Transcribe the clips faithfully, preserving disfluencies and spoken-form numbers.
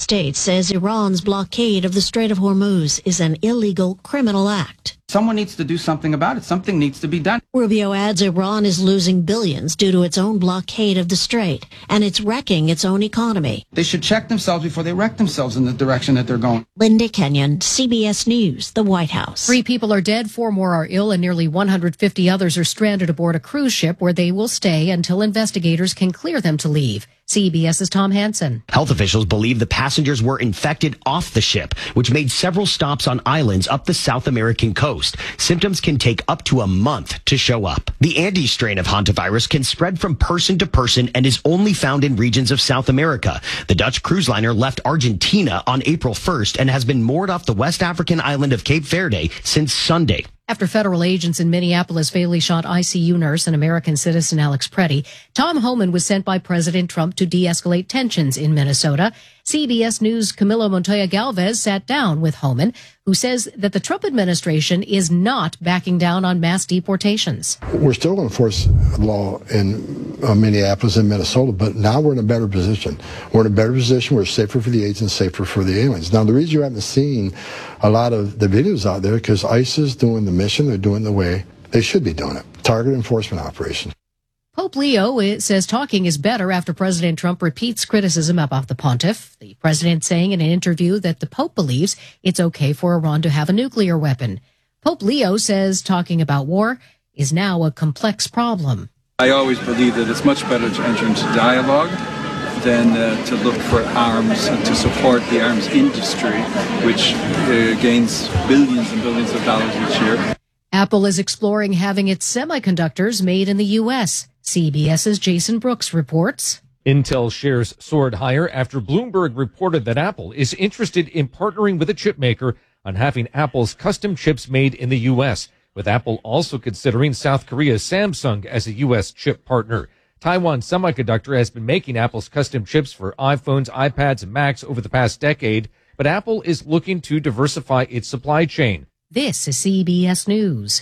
States says Iran's blockade of the Strait of Hormuz is an illegal criminal act. Someone needs to do something about it. Something needs to be done. Rubio adds Iran is losing billions due to its own blockade of the strait, and it's wrecking its own economy. They should check themselves before they wreck themselves in the direction that they're going. Linda Kenyon, C B S News, the White House. Three people are dead, four more are ill, and nearly one hundred fifty others are stranded aboard a cruise ship where they will stay until investigators can clear them to leave. CBS's Tom Hansen. Health officials believe the passengers were infected off the ship, which made several stops on islands up the South American coast. Symptoms can take up to a month to show up. The Andes strain of hantavirus can spread from person to person and is only found in regions of South America. The Dutch cruise liner left Argentina on April first and has been moored off the West African island of Cape Verde since Sunday. After federal agents in Minneapolis fatally shot I C U nurse and American citizen Alex Preddy, Tom Homan was sent by President Trump to de-escalate tensions in Minnesota. C B S News' Camilo Montoya Galvez sat down with Homan, who says that the Trump administration is not backing down on mass deportations. We're still going to enforce law in uh, Minneapolis and Minnesota, but now we're in a better position. We're in a better position. We're safer for the agents, safer for the aliens. Now, the reason you haven't seen a lot of the videos out there because ICE is doing the mission. They're doing the way they should be doing it. Target enforcement operation. Pope Leo says talking is better after President Trump repeats criticism about the pontiff. The president saying in an interview that the Pope believes it's okay for Iran to have a nuclear weapon. Pope Leo says talking about war is now a complex problem. I always believe that it's much better to enter into dialogue than uh, to look for arms and to support the arms industry, which uh, gains billions and billions of dollars each year. Apple is exploring having its semiconductors made in the U S CBS's Jason Brooks reports. Intel shares soared higher after Bloomberg reported that Apple is interested in partnering with a chip maker on having Apple's custom chips made in the U S, with Apple also considering South Korea's Samsung as a U S chip partner. Taiwan Semiconductor has been making Apple's custom chips for iPhones, iPads, and Macs over the past decade, but Apple is looking to diversify its supply chain. This is C B S News.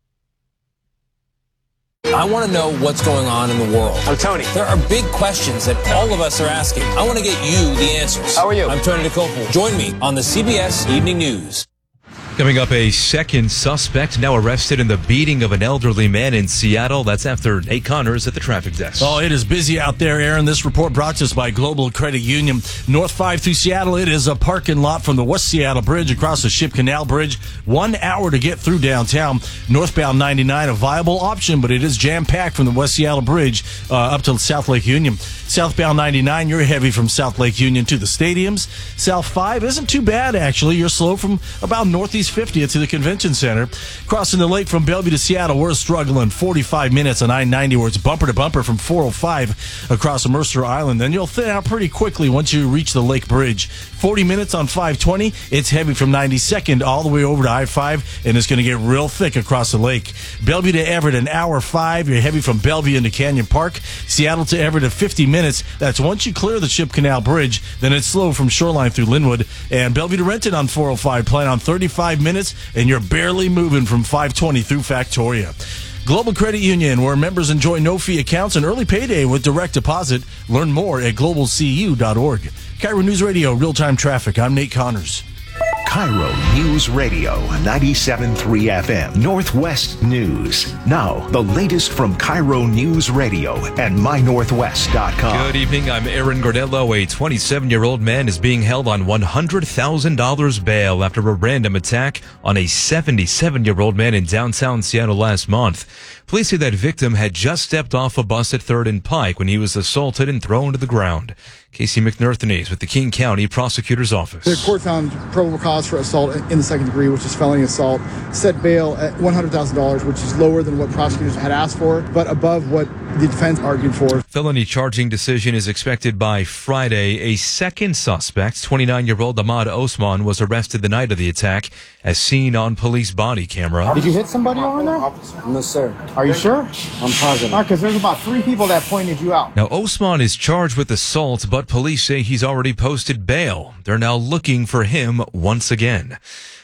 I want to know what's going on in the world. I'm Tony. There are big questions that all of us are asking. I want to get you the answers. How are you? I'm Tony DeCopel. Join me on the C B S Evening News. Coming up, a second suspect now arrested in the beating of an elderly man in Seattle. That's after Nate Connors at the traffic desk. Oh, it is busy out there, Aaron. This report brought to us by Global Credit Union. North five through Seattle, it is a parking lot from the West Seattle Bridge across the Ship Canal Bridge. One hour to get through downtown. Northbound ninety-nine, a viable option, but it is jam-packed from the West Seattle Bridge uh, up to South Lake Union. Southbound ninety-nine, you're heavy from South Lake Union to the stadiums. South five isn't too bad, actually. You're slow from about Northeast fiftieth to the Convention Center. Crossing the lake from Bellevue to Seattle, we're struggling forty-five minutes on I ninety, where it's bumper to bumper from four oh five across Mercer Island. Then you'll thin out pretty quickly once you reach the Lake Bridge. forty minutes on five twenty. It's heavy from ninety-second all the way over to I five, and it's going to get real thick across the lake. Bellevue to Everett, an hour five. You're heavy from Bellevue into Canyon Park. Seattle to Everett at fifty minutes. That's once you clear the Ship Canal Bridge. Then it's slow from Shoreline through Linwood. And Bellevue to Renton on four oh five. Plan on thirty-five minutes, and you're barely moving from five twenty through Factoria. Global Credit Union, where members enjoy no-fee accounts and early payday with direct deposit. Learn more at global c u dot org. Cairo News Radio, real-time traffic. I'm Nate Connors. Cairo News Radio, ninety-seven point three F M, Northwest News. Now, the latest from Cairo News Radio and my northwest dot com. Good evening, I'm Aaron Gordello. A twenty-seven-year-old man is being held on one hundred thousand dollars bail after a random attack on a seventy-seven-year-old man in downtown Seattle last month. Police say that victim had just stepped off a bus at third and Pike when he was assaulted and thrown to the ground. Casey McNerthney is with the King County Prosecutor's Office. The court found probable cause for assault in the second degree, which is felony assault, set bail at one hundred thousand dollars, which is lower than what prosecutors had asked for, but above what the defense argued for. Felony charging decision is expected by Friday. A second suspect, twenty-nine-year-old Ahmad Osman, was arrested the night of the attack, as seen on police body camera. Did you hit somebody over there? No, sir. Are you sure? I'm positive. All right, because there's about three people that pointed you out. Now, Osman is charged with assault, but police say he's already posted bail. They're now looking for him once again.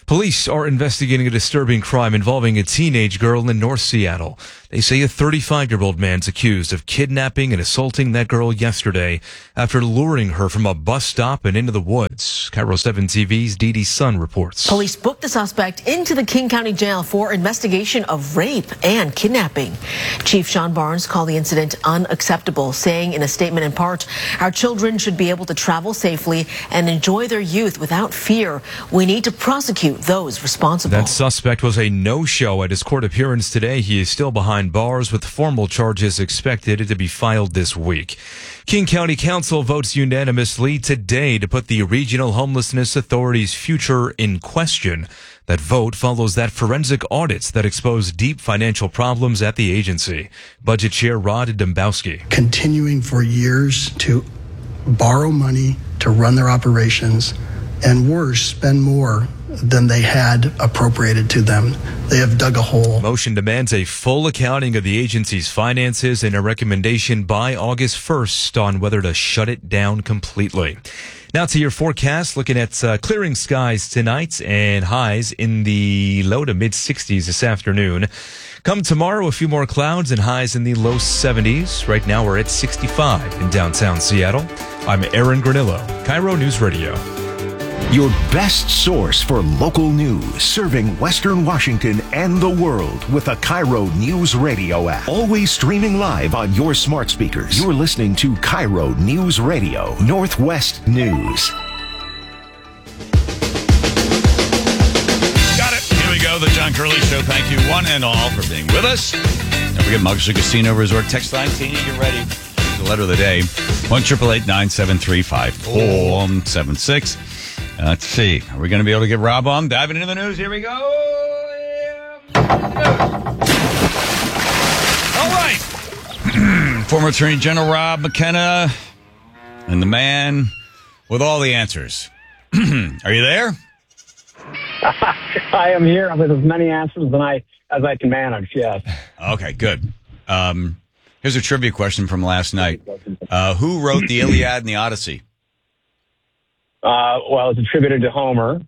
Police are investigating a disturbing crime involving a teenage girl in North Seattle. They say a thirty-five-year-old man's accused of kidnapping and assaulting that girl yesterday after luring her from a bus stop and into the woods. Cairo seven T V's Dee Dee Sun reports. Police booked the suspect into the King County Jail for investigation of rape and kidnapping. Chief Sean Barnes called the incident unacceptable, saying in a statement in part, "Our children should be able to travel safely and enjoy their youth without fear. We need to prosecute those responsible." That suspect was a no-show at his court appearance today. He is still behind bars with formal charges expected to be filed this week. King County Council votes unanimously today to put the Regional Homelessness Authority's future in question. That vote follows that forensic audits that exposed deep financial problems at the agency. Budget Chair Rod Dombowski. Continuing for years to borrow money to run their operations, and worse, spend more than they had appropriated to them. They have dug a hole. Motion demands a full accounting of the agency's finances and a recommendation by August first on whether to shut it down completely. Now to your forecast, looking at uh, clearing skies tonight and highs in the low to mid sixties this afternoon. Come tomorrow, a few more clouds and highs in the low seventies. Right now we're at sixty-five in downtown Seattle. I'm Aaron Granillo, Cairo News Radio. Your best source for local news, serving Western Washington and the world with the Cairo News Radio app. Always streaming live on your smart speakers. You're listening to Cairo News Radio, Northwest News. Got it. Here we go. The John Curley Show. Thank you one and all for being with us. Don't forget Muggster Casino Resort text line. Teeny, get ready. The letter of the day. one eight eight eight nine seven three five four seven six. Uh, let's see. Are we going to be able to get Rob on? Diving into the news. Here we go. All right. Former Attorney General Rob McKenna and the man with all the answers. Are you there? I am here with as many answers than I as I can manage, yes. Okay, good. Um, here's a trivia question from last night. Uh, who wrote the Iliad and the Odyssey? Uh, well, it's attributed to Homer.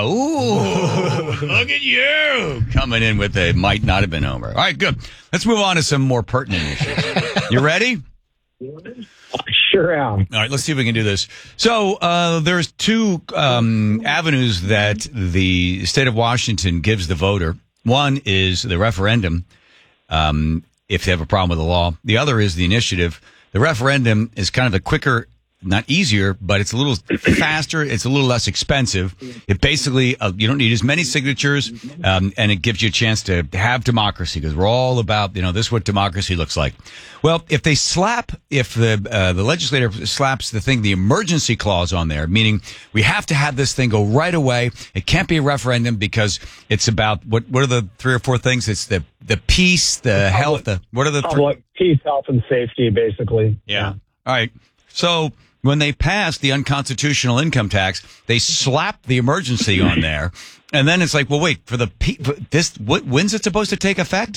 Oh, look at you coming in with a might not have been Homer. All right, good. Let's move on to some more pertinent issues. You ready? Sure am. All right, let's see if we can do this. So uh, there's two um, avenues that the state of Washington gives the voter. One is the referendum, um, if they have a problem with the law. The other is the initiative. The referendum is kind of a quicker, not easier, but it's a little faster. It's a little less expensive. It basically, uh, you don't need as many signatures, um, and it gives you a chance to have democracy, because we're all about, you know, this is what democracy looks like. Well, if they slap, if the uh, the legislator slaps the thing, the emergency clause on there, meaning we have to have this thing go right away. It can't be a referendum because it's about, what What are the three or four things? It's the, the peace, the, the health, the, what are the public three? Peace, health, and safety, basically. Yeah. yeah. All right. So when they passed the unconstitutional income tax, they slapped the emergency on there, and then it's like, well, wait, for the pe- for this, what, when's it supposed to take effect?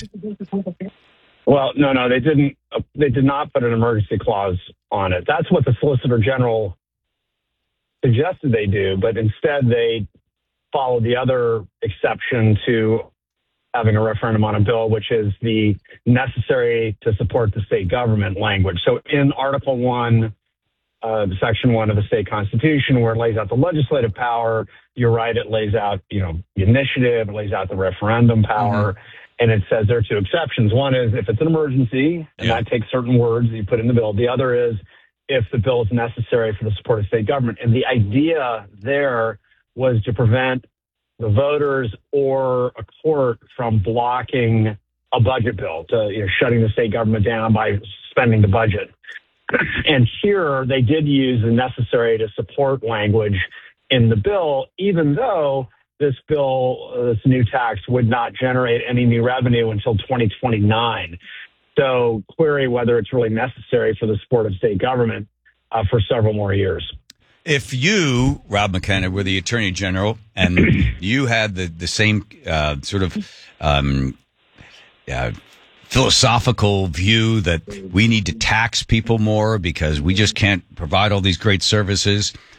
Well, no, no, they didn't. Uh, they did not put an emergency clause on it. That's what the Solicitor General suggested they do, but instead they followed the other exception to having a referendum on a bill, which is the necessary to support the state government language. So in Article One. Uh, Section one of the state constitution, where it lays out the legislative power. You're right, it lays out, you know, the initiative, it lays out the referendum power, mm-hmm. and it says there are two exceptions. One is if it's an emergency, and yeah. that takes certain words that you put in the bill. The other is if the bill is necessary for the support of state government. And the idea there was to prevent the voters or a court from blocking a budget bill, to, you know, shutting the state government down by suspending the budget. And here they did use the necessary to support language in the bill, even though this bill, uh, this new tax, would not generate any new revenue until twenty twenty-nine. So query whether it's really necessary for the support of state government uh, for several more years. If you, Rob McKenna, were the Attorney General and you had the, the same uh, sort of um, uh, philosophical view that we need to tax people more because we just can't provide all these great services,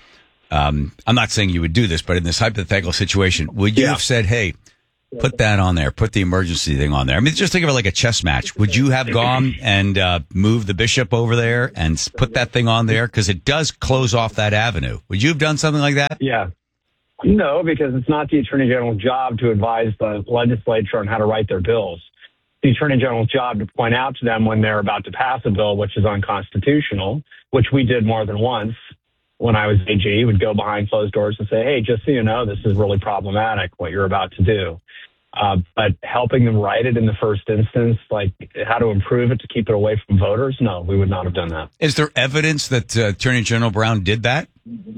Um, I'm not saying you would do this, but in this hypothetical situation, would you Yeah. have said, hey, put that on there, put the emergency thing on there? I mean, just think of it like a chess match. Would you have gone and uh, moved the bishop over there and s- put that thing on there? Because it does close off that avenue. Would you have done something like that? Yeah. No, because it's not the Attorney General's job to advise the legislature on how to write their bills. The Attorney General's job to point out to them when they're about to pass a bill which is unconstitutional, which we did more than once when I was A G, would go behind closed doors and say, hey, just so you know, this is really problematic, what you're about to do. Uh, but helping them write it in the first instance, like how to improve it to keep it away from voters, no, we would not have done that. Is there evidence that uh, Attorney General Brown did that?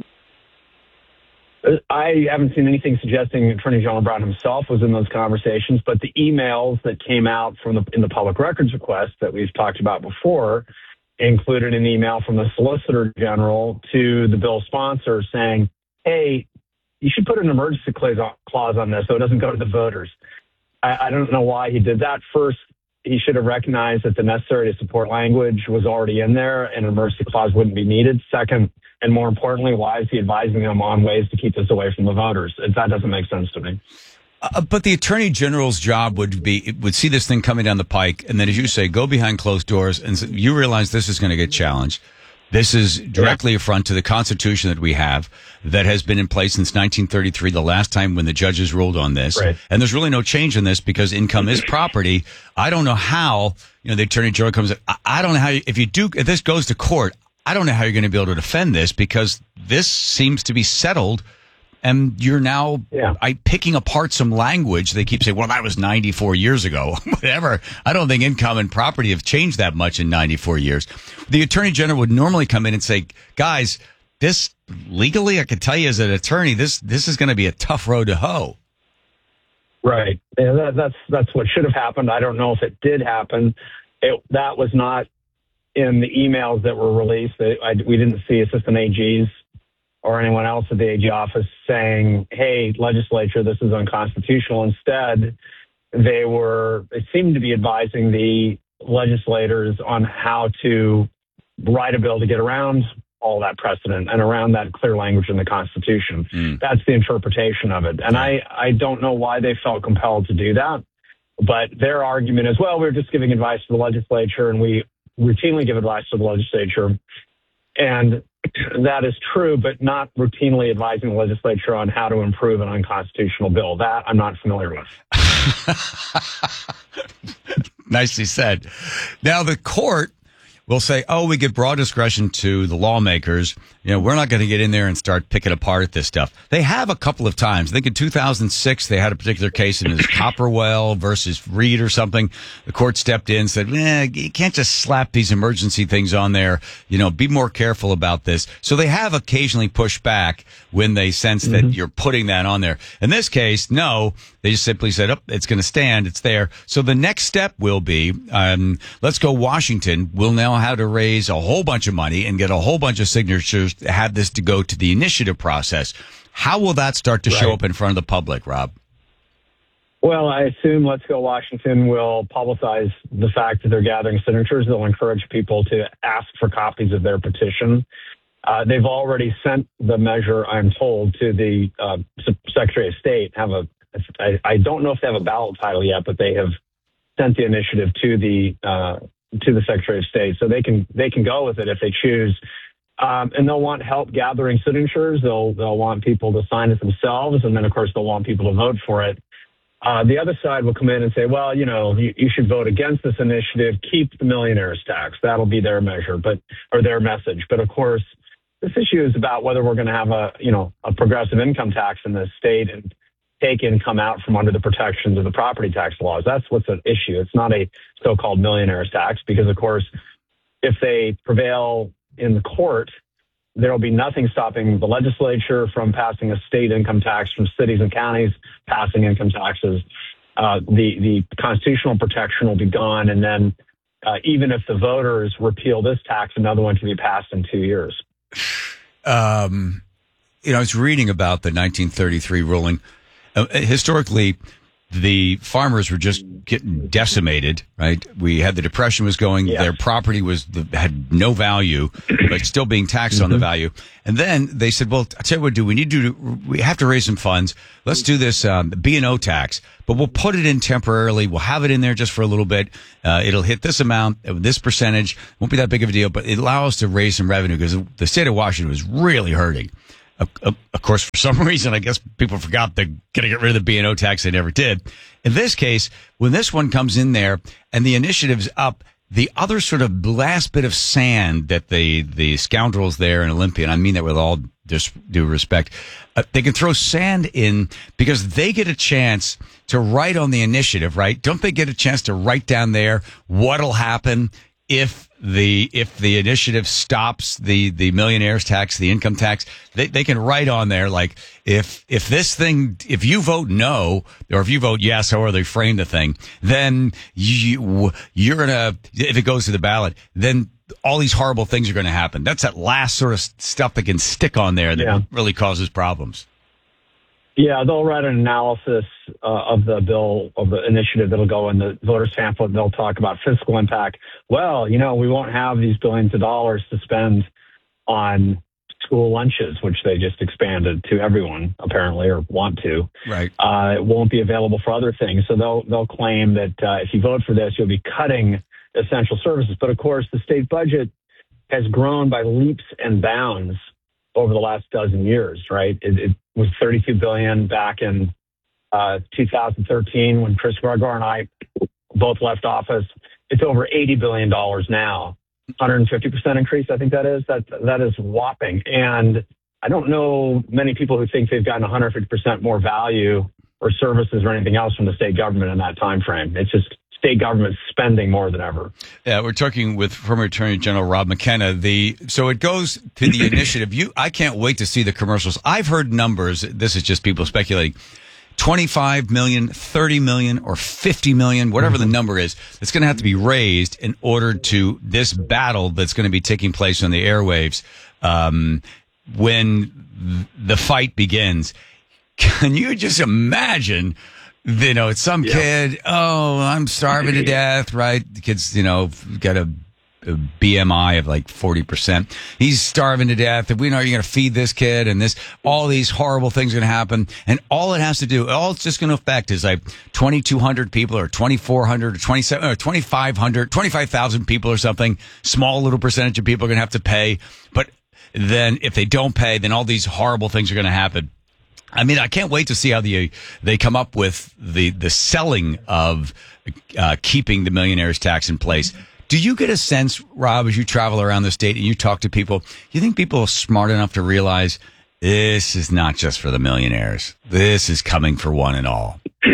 I haven't seen anything suggesting Attorney General Brown himself was in those conversations, but the emails that came out from the in the public records request that we've talked about before included an email from the Solicitor General to the bill sponsor saying, hey, you should put an emergency clause clause on this so it doesn't go to the voters. I, I don't know why he did that. First, he should have recognized that the necessary to support language was already in there and an emergency clause wouldn't be needed. Second, and more importantly, why is he advising them on ways to keep this away from the voters? That doesn't make sense to me. Uh, but the Attorney General's job would be, would see this thing coming down the pike, and then, as you say, go behind closed doors, and you realize this is going to get challenged. This is directly affront to the Constitution that we have that has been in place since nineteen thirty-three, the last time when the judges ruled on this. Right. And there's really no change in this because income is property. I don't know how, you know, the Attorney General comes, I, I don't know how, you, if you do, if this goes to court, I don't know how you're going to be able to defend this because this seems to be settled. And you're now yeah. I picking apart some language. They keep saying, well, that was ninety-four years ago. Whatever. I don't think income and property have changed that much in ninety-four years. The Attorney General would normally come in and say, guys, this legally, I can tell you as an attorney, this this is going to be a tough road to hoe. Right. Yeah, that, that's that's what should have happened. I don't know if it did happen. It, that was not in the emails that were released. I, we didn't see assistant A Gs or anyone else at the A G office saying, hey, legislature, this is unconstitutional. Instead, they were, it seemed to be advising the legislators on how to write a bill to get around all that precedent and around that clear language in the Constitution. Mm. That's the interpretation of it. And I, I don't know why they felt compelled to do that. But their argument is, well, we're just giving advice to the legislature, and we routinely give advice to the legislature. And that is true, but not routinely advising the legislature on how to improve an unconstitutional bill. That I'm not familiar with. Nicely said. Now, the court will say, oh, we give broad discretion to the lawmakers. You know, we're not going to get in there and start picking apart this stuff. They have a couple of times. I think in two thousand six, they had a particular case in Copperwell versus Reed or something. The court stepped in and said, eh, you can't just slap these emergency things on there. You know, be more careful about this. So they have occasionally pushed back when they sense mm-hmm. that you're putting that on there. In this case, no, they just simply said, oh, it's going to stand. It's there. So the next step will be, um, let's go Washington. We'll now have to raise a whole bunch of money and get a whole bunch of signatures to have this to go to the initiative process. How will that start to right. show up in front of the public, Rob? Well, I assume Let's Go Washington will publicize the fact that they're gathering signatures. They'll encourage people to ask for copies of their petition. Uh, they've already sent the measure, I'm told, to the uh, Secretary of State. Have a, I, I don't know if they have a ballot title yet, but they have sent the initiative to the uh, to the Secretary of State, so they can they can go with it if they choose. Um, and they'll want help gathering signatures. They'll they'll want people to sign it themselves, and then of course they'll want people to vote for it. Uh, the other side will come in and say, well, you know, you, you should vote against this initiative. Keep the millionaires tax. That'll be their measure, but or their message. But of course, this issue is about whether we're going to have a you know a progressive income tax in this state and take income out from under the protections of the property tax laws. That's what's at issue. It's not a so-called millionaire's tax because, of course, if they prevail in the court, there will be nothing stopping the legislature from passing a state income tax, from cities and counties passing income taxes. Uh, the, the constitutional protection will be gone. And then uh, even if the voters repeal this tax, another one can be passed in two years. Um, you know, I was reading about the nineteen thirty-three ruling. Uh, historically, the farmers were just getting decimated, right? We had the depression was going, yeah. Their property was had no value, but still being taxed mm-hmm. on the value. And then they said, well, I'll tell you what, do we need to do? We have to raise some funds. Let's do this um, B and O tax, but we'll put it in temporarily. We'll have it in there just for a little bit. Uh, it'll hit this amount, this percentage. Won't be that big of a deal, but it allows us to raise some revenue because the state of Washington was really hurting. Of, of course, for some reason, I guess people forgot they're going to get rid of the B and O tax. They never did. In this case, when this one comes in there and the initiative's up, the other sort of last bit of sand that the, the scoundrels there in Olympia, and I mean that with all due respect, uh, they can throw sand in because they get a chance to write on the initiative, right? Don't they get a chance to write down there what'll happen if the if the initiative stops the the millionaires tax, the income tax? They they can write on there like if if this thing, if you vote no or if you vote yes, however they frame the thing, then you you're gonna, if it goes to the ballot, then all these horrible things are going to happen. That's that last sort of stuff that can stick on there that yeah. really causes problems. Yeah, they'll write an analysis uh, of the bill, of the initiative that'll go in the voters' pamphlet, and they'll talk about fiscal impact. Well, you know, we won't have these billions of dollars to spend on school lunches, which they just expanded to everyone, apparently, or want to. Right. Uh, it won't be available for other things. So they'll they'll claim that uh, if you vote for this, you'll be cutting essential services. But, of course, the state budget has grown by leaps and bounds over the last dozen years, right? It, it was thirty-two billion dollars back in uh, two thousand thirteen when Chris Gregoire and I both left office. It's over eighty billion dollars now, one hundred fifty percent increase. I think that is that that is whopping. And I don't know many people who think they've gotten one hundred fifty percent more value or services or anything else from the state government in that time frame. It's just state government spending more than ever. Yeah, we're talking with former Attorney General Rob McKenna. The so it goes to the initiative. You, I can't wait to see the commercials. I've heard numbers. This is just people speculating. twenty-five million, thirty million, or fifty million, whatever the number is, it's going to have to be raised in order to this battle that's going to be taking place on the airwaves um, when the fight begins. Can you just imagine? You know, it's some yeah. kid, oh, I'm starving to death, right? The kid's, you know, got a, a B M I of like forty percent. He's starving to death. If we know you're going to feed this kid and this, all these horrible things are going to happen. And all it has to do, all it's just going to affect is like twenty-two hundred people or twenty-four hundred or twenty-seven or twenty-five hundred, twenty-five thousand people or something. Small little percentage of people are going to have to pay. But then if they don't pay, then all these horrible things are going to happen. I mean, I can't wait to see how the, they come up with the, the selling of uh, keeping the millionaires tax in place. Do you get a sense, Rob, as you travel around the state and you talk to people, you think people are smart enough to realize this is not just for the millionaires? This is coming for one and all.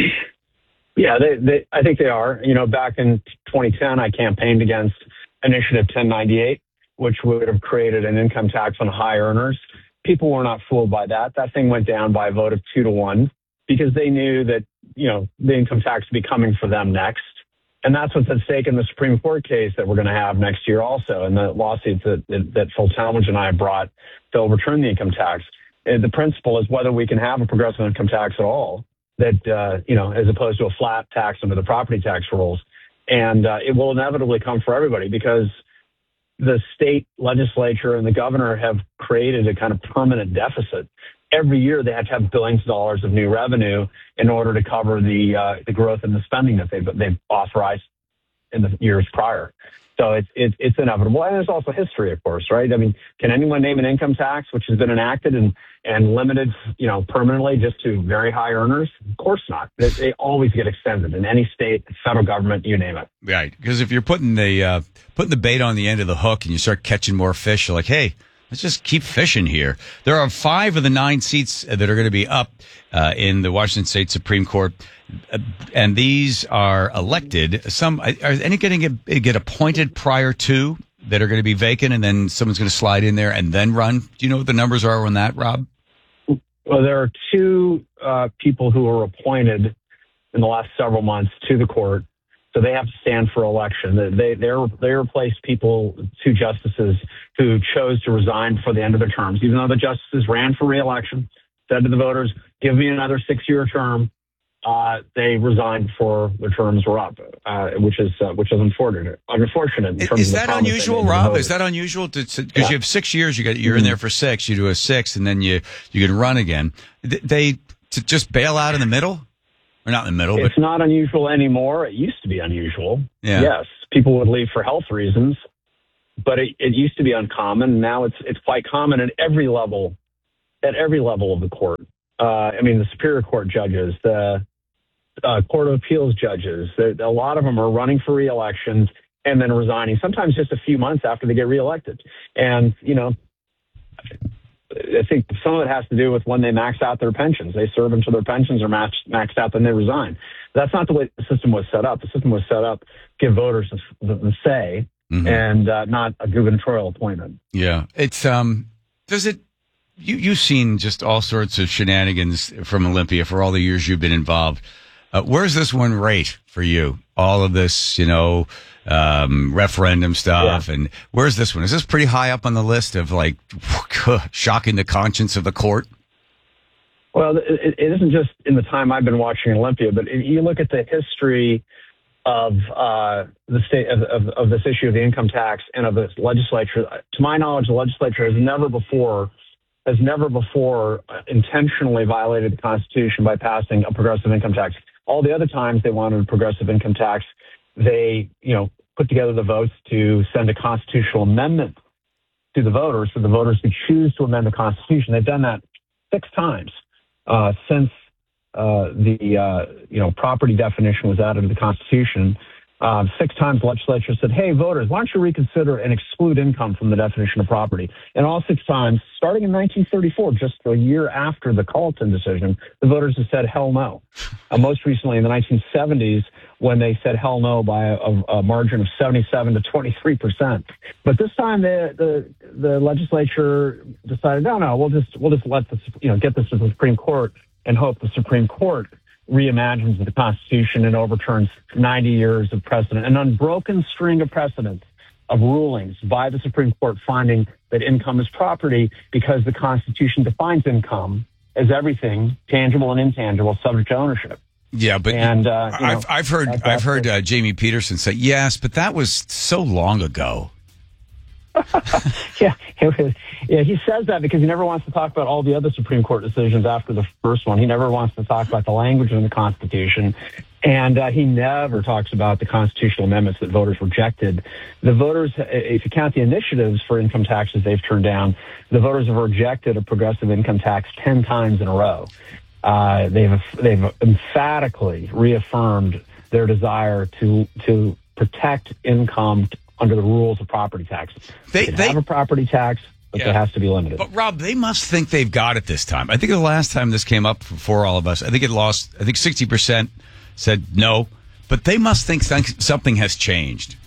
Yeah, they, they, I think they are. You know, back in twenty ten, I campaigned against Initiative ten ninety-eight, which would have created an income tax on high earners. People were not fooled by that. That thing went down by a vote of two to one because they knew that, you know, the income tax would be coming for them next. And that's what's at stake in the Supreme Court case that we're going to have next year also, and the lawsuits that, that, that Phil Talmadge and I have brought to overturn the income tax. And the principle is whether we can have a progressive income tax at all, that, uh, you know, as opposed to a flat tax under the property tax rules. And uh, it will inevitably come for everybody because the state legislature and the governor have created a kind of permanent deficit. Every year they have to have billions of dollars of new revenue in order to cover the uh, the growth in the spending that they've, they've authorized in the years prior. So it's, it's, it's inevitable. And there's also history, of course, right? I mean, can anyone name an income tax which has been enacted and, and limited, you know, permanently just to very high earners? Of course not. They, they always get extended in any state, federal government, you name it. Right. Because if you're putting the, uh, putting the bait on the end of the hook and you start catching more fish, you're like, hey, let's just keep fishing here. There are five of the nine seats that are going to be up uh, in the Washington State Supreme Court, uh, and these are elected. Some are any going to get, get appointed prior to that are going to be vacant, and then someone's going to slide in there and then run. Do you know what the numbers are on that, Rob? Well, there are two uh, people who were appointed in the last several months to the court. So they have to stand for election. They they they replaced people, two justices who chose to resign before the end of their terms, even though the justices ran for re-election, said to the voters, give me another six-year term. uh, they resigned before the terms were up, uh, which is uh, which is unfortunate. Unfortunate. In terms Is of the that promise they unusual, made to the Rob? voters. Is that unusual? Because Yeah. you have six years. You got you're Mhm. in there for six. You do a six, and then you you can run again. Th- They to just bail out in the middle, or not in the middle, It's but not unusual anymore. It used to be unusual. Yeah. Yes, people would leave for health reasons, but it, it used to be uncommon. Now it's it's quite common at every level, at every level of the court. Uh, I mean, the Superior Court judges, the uh, Court of Appeals judges. The, a lot of them are running for reelections and then resigning. Sometimes just a few months after they get reelected. And you know, I think some of it has to do with when they max out their pensions. They serve until their pensions are maxed, maxed out, then they resign. That's not the way the system was set up. The system was set up to give voters the, the say Mhm. and uh, not a gubernatorial appointment. yeah, it's um. Does it? You you've seen just all sorts of shenanigans from Olympia for all the years you've been involved. Uh, where's this one rate for you? All of this, you know, um, referendum stuff, and where's this one? Is this pretty high up on the list of like shocking the conscience of the court? Well, it, it isn't just in the time I've been watching Olympia, but if you look at the history of uh, the state of, of, of this issue of the income tax and of the legislature. To my knowledge, the legislature has never before has never before intentionally violated the Constitution by passing a progressive income tax. All the other times they wanted a progressive income tax, they you know put together the votes to send a constitutional amendment to the voters, so the voters could choose to amend the Constitution. They've done that six times uh, since uh, the uh, you know property definition was added to the Constitution. Uh, six times the legislature said, hey, voters, why don't you reconsider and exclude income from the definition of property? And all six times, starting in nineteen thirty-four, just a year after the Carlton decision, the voters have said hell no. Uh, most recently in the nineteen seventies, when they said hell no by a, a margin of seventy-seven to twenty-three percent. But this time the, the the legislature decided, no, no, we'll just we'll just let the you know get this to the Supreme Court and hope the Supreme Court reimagines the Constitution and overturns ninety years of precedent, an unbroken string of precedents of rulings by the Supreme Court finding that income is property because the Constitution defines income as everything, tangible and intangible, subject to ownership. Yeah, but and uh, you know, I've I've heard that's- I've heard uh, Jamie Peterson say yes, but that was so long ago. yeah, yeah, he says that because he never wants to talk about all the other Supreme Court decisions after the first one. He never wants to talk about the language in the Constitution, and uh, he never talks about the constitutional amendments that voters rejected. The voters, if you count the initiatives for income taxes they've turned down, the voters have rejected a progressive income tax ten times in a row. Uh, they've they've emphatically reaffirmed their desire to to protect income under the rules of property taxes. They, they can have a property tax, but Yeah. it has to be limited. But Rob, they must think they've got it this time. I think the last time this came up for all of us, I think it lost. I think sixty percent said no, but they must think th- something has changed.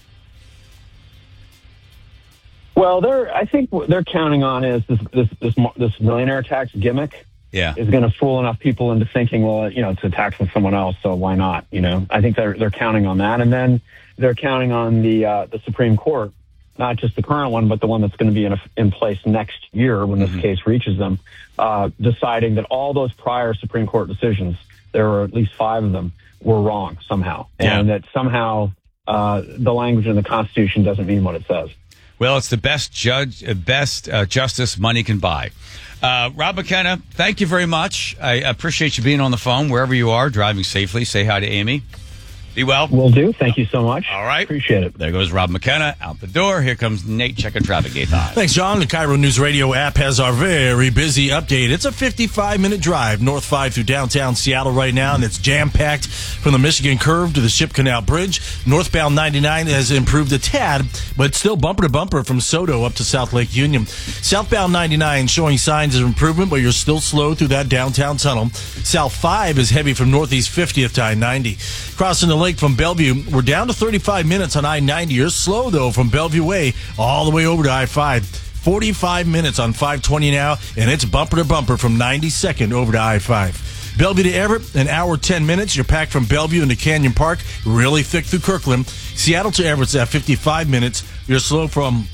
Well, they're I think what they're counting on is this this this, this millionaire tax gimmick. Yeah, is going to fool enough people into thinking, well, you know, it's a tax on someone else, so why not? You know, I think they're they're counting on that, and then they're counting on the uh, the Supreme Court, not just the current one, but the one that's going to be in a, in place next year when this Mm-hmm. case reaches them, uh, deciding that all those prior Supreme Court decisions, there were at least five of them, were wrong somehow, Yeah. and that somehow uh, the language in the Constitution doesn't mean what it says. Well, it's the best judge, uh, best uh, justice money can buy. Uh, Rob McKenna, thank you very much. I appreciate you being on the phone wherever you are, driving safely. Say hi to Amy. Be well. Will do. Thank you so much. All right. Appreciate it. There goes Rob McKenna out the door. Here comes Nate checking traffic gate high. Thanks, John. The Cairo News Radio app has our very busy update. It's a fifty-five minute drive, North five through downtown Seattle right now, and it's jam-packed from the Michigan Curve to the Ship Canal Bridge. Northbound ninety-nine has improved a tad, but still bumper to bumper from Soto up to South Lake Union. Southbound ninety-nine showing signs of improvement, but you're still slow through that downtown tunnel. South five is heavy from Northeast fiftieth to I ninety. Crossing the lake from Bellevue, we're down to thirty-five minutes on I ninety. You're slow, though, from Bellevue Way all the way over to I five. forty-five minutes on five twenty now, and it's bumper to bumper from ninety-second over to I five. Bellevue to Everett, an hour, ten minutes. You're packed from Bellevue into Canyon Park, really thick through Kirkland. Seattle to Everett's at fifty-five minutes. You're slow from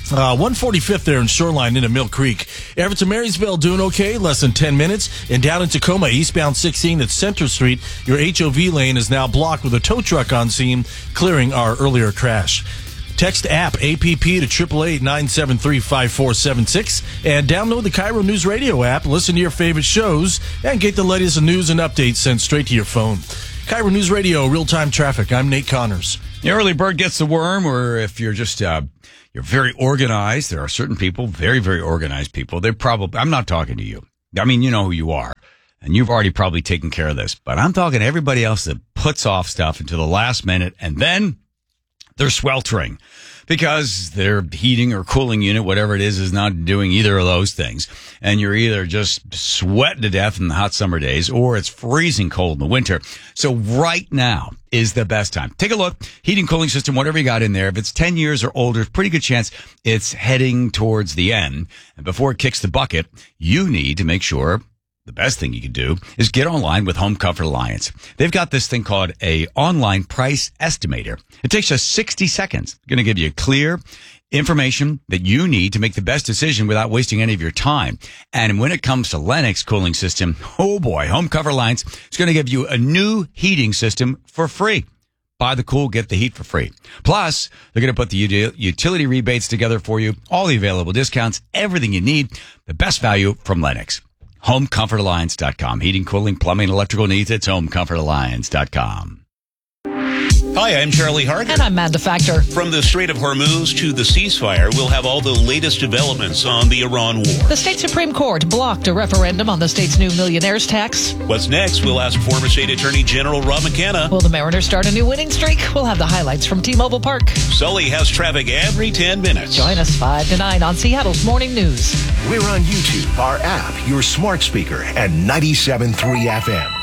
Uh, one forty-fifth there in Shoreline into Mill Creek. Everett to Marysville doing okay, less than ten minutes. And down in Tacoma, eastbound sixteen at Center Street, your H O V lane is now blocked with a tow truck on scene, clearing our earlier crash. Text app A P P to eight eight eight, nine seven three, five four seven six and download the Cairo News Radio app. Listen to your favorite shows and get the latest news and updates sent straight to your phone. Cairo News Radio, real-time traffic. I'm Nate Connors. The early bird gets the worm, or if you're just uh, you're very organized, there are certain people, very, very organized people. They're probably, I'm not talking to you. I mean, you know who you are, and you've already probably taken care of this. But I'm talking to everybody else that puts off stuff until the last minute, and then they're sweltering because their heating or cooling unit, whatever it is, is not doing either of those things. And you're either just sweating to death in the hot summer days or it's freezing cold in the winter. So right now is the best time. Take a look. Heating, cooling system, whatever you got in there. If it's ten years or older, pretty good chance it's heading towards the end. And before it kicks the bucket, you need to make sure the best thing you can do is get online with Home Comfort Alliance. They've got this thing called a online price estimator. It takes just sixty seconds. It's going to give you clear information that you need to make the best decision without wasting any of your time. And when it comes to Lennox cooling system, oh boy, Home Comfort Alliance is going to give you a new heating system for free. Buy the cool, get the heat for free. Plus, they're going to put the utility rebates together for you, all the available discounts, everything you need, the best value from Lennox. home comfort alliance dot com. Heating, cooling, plumbing, electrical needs. It's home comfort alliance dot com. Hi, I'm Charlie Hart. And I'm Amanda Factor. From the Strait of Hormuz to the ceasefire, we'll have all the latest developments on the Iran war. The state Supreme Court blocked a referendum on the state's new millionaire's tax. What's next? We'll ask former State Attorney General Rob McKenna. Will the Mariners start a new winning streak? We'll have the highlights from T-Mobile Park. Sully has traffic every ten minutes. Join us five to nine on Seattle's Morning News. We're on YouTube, our app, your smart speaker, and ninety-seven point three F M.